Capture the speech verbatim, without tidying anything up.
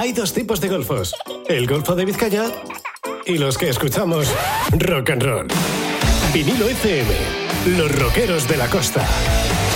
Hay dos tipos de golfos. El Golfo de Vizcaya y los que escuchamos rock and roll. Vinilo F M, los rockeros de la costa.